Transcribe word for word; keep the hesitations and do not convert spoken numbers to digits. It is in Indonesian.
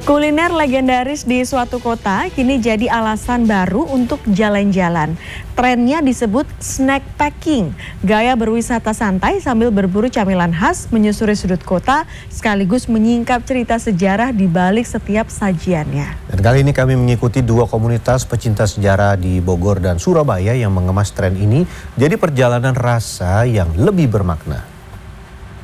Kuliner legendaris di suatu kota kini jadi alasan baru untuk jalan-jalan. Trennya disebut snack packing, gaya berwisata santai sambil berburu camilan khas menyusuri sudut kota sekaligus menyingkap cerita sejarah di balik setiap sajiannya. Dan kali ini kami mengikuti dua komunitas pecinta sejarah di Bogor dan Surabaya yang mengemas tren ini jadi perjalanan rasa yang lebih bermakna.